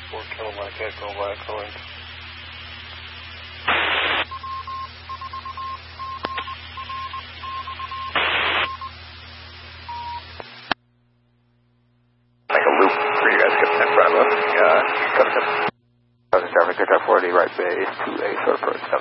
4 Kilo Mike Echo Black Orange. Make a loop for you guys to get in front of us. Traffic 40 right base 2A short approach.